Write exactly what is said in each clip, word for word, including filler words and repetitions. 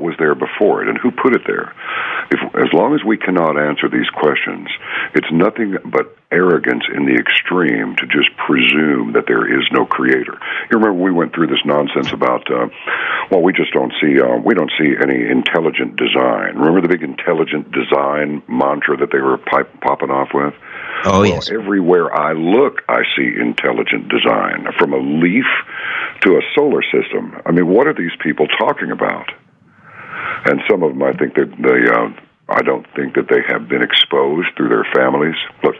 what was there before it, and who put it there? If, as long as we cannot answer these questions, it's nothing but arrogance in the extreme to just presume that there is no creator. You remember we went through this nonsense about, uh, well, we just don't see, uh, we don't see any intelligent design. Remember the big intelligent design mantra that they were pipe, popping off with? Oh, well, yes. Everywhere I look, I see intelligent design, from a leaf to a solar system. I mean, what are these people talking about? And some of them, I think that they, uh, I don't think that they have been exposed through their families. Look,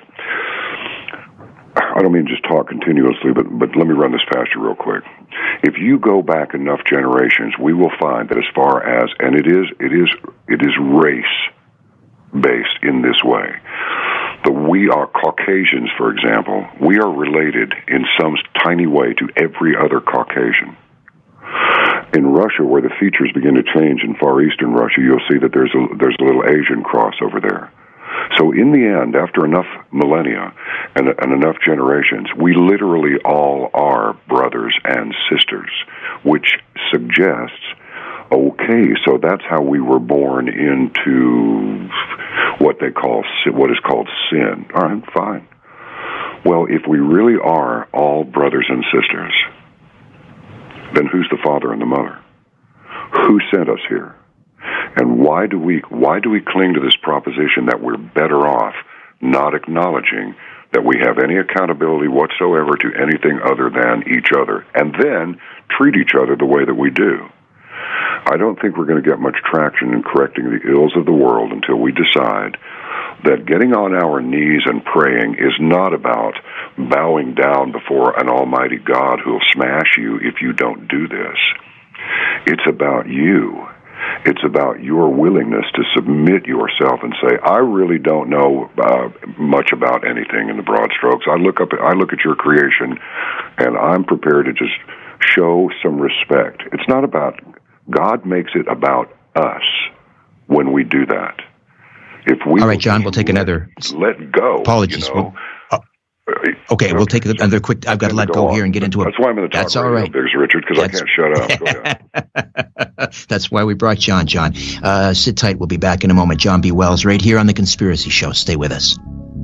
I don't mean just talk continuously, but, but let me run this past you real quick. If you go back enough generations, we will find that as far as, and it is, it is, it is race-based in this way. The we are Caucasians, for example, we are related in some tiny way to every other Caucasian. In Russia, where the features begin to change in Far Eastern Russia, you'll see that there's a, there's a little Asian cross over there. So in the end, after enough millennia and, and enough generations, we literally all are brothers and sisters, which suggests, okay, so that's how we were born into what they call, what is called sin. All right, fine. Well, if we really are all brothers and sisters, then who's the father and the mother? Who sent us here? And why do we why do we cling to this proposition that we're better off not acknowledging that we have any accountability whatsoever to anything other than each other, and then treat each other the way that we do? I don't think we're going to get much traction in correcting the ills of the world until we decide that getting on our knees and praying is not about bowing down before an almighty God who'll smash you if you don't do this. It's about you. It's about your willingness to submit yourself and say, I really don't know uh, much about anything in the broad strokes. I look up, I look at your creation, and I'm prepared to just show some respect. It's not about, God makes it about us when we do that. If we All right, John, we'll take let, another. Let go. Apologies. You know? we'll, uh, okay, we'll take another quick. I've got to let go, go here and get into it. That's why I'm in the talk That's all right, Bigs, Richard, because I can't shut up. Go ahead. That's why we brought John. John, uh, sit tight. We'll be back in a moment. John B. Wells, right here on The Conspiracy Show. Stay with us.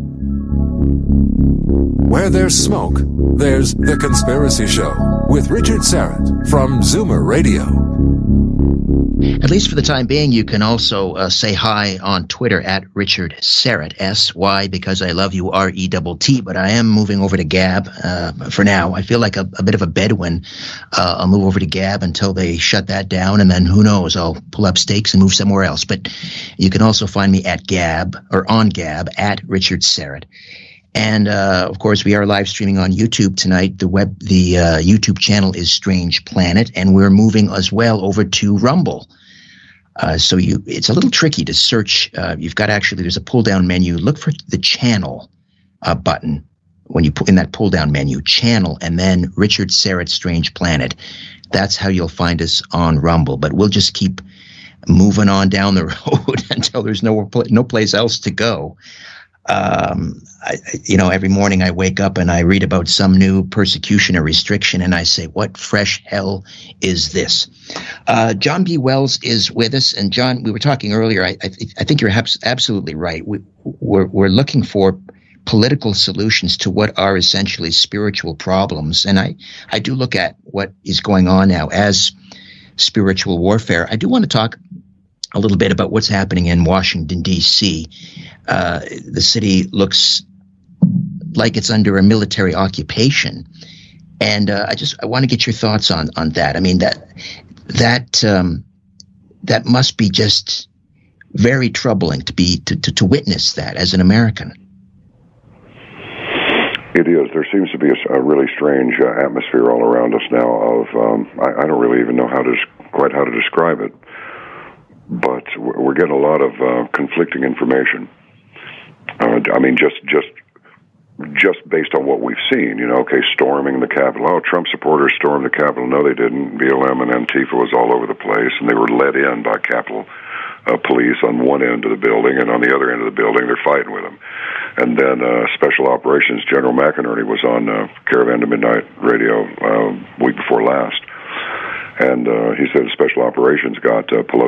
Where there's smoke, there's The Conspiracy Show with Richard Syrett from Zoomer Radio. At least for the time being, you can also uh, say hi on Twitter at Richard Syrett, S Y, because I love you, R E T T, but I am moving over to Gab uh, for now. I feel like a, a bit of a Bedouin. Uh, I'll move over to Gab until they shut that down, and then who knows, I'll pull up stakes and move somewhere else. But you can also find me at Gab, or on Gab, at Richard Syrett. And, uh, of course, we are live streaming on YouTube tonight. The web, the uh, YouTube channel is Strange Planet, and we're moving as well over to Rumble. Uh, so you, it's a little tricky to search. Uh, you've got actually, there's a pull-down menu. Look for the channel uh, button when you put in that pull-down menu, channel, and then Richard Syrett Strange Planet. That's how you'll find us on Rumble. But we'll just keep moving on down the road until there's no no place else to go. Um, I, you know, every morning I wake up and I read about some new persecution or restriction, and I say, what fresh hell is this? Uh, John B. Wells is with us. And John, we were talking earlier. I, I, I think you're abs- absolutely right. We, we're, we're looking for political solutions to what are essentially spiritual problems. And I, I do look at what is going on now as spiritual warfare. I do want to talk a little bit about what's happening in Washington, D C Uh, the city looks like it's under a military occupation. And uh, I just I want to get your thoughts on, on that. I mean, that that um, that must be just very troubling to be to, to, to witness that as an American. It is. There seems to be a, a really strange uh, atmosphere all around us now of, um, I, I don't really even know how to quite how to describe it. But we're getting a lot of uh, conflicting information. Uh, I mean, just just just based on what we've seen, you know, okay, storming the Capitol. Oh, Trump supporters stormed the Capitol. No, they didn't. B L M and Antifa was all over the place, and they were led in by Capitol uh, police on one end of the building, and on the other end of the building, they're fighting with them. And then uh, Special Operations General McInerney was on uh, Caravan to Midnight Radio uh, week before last. And uh, he said Special Operations got uh, Pelosi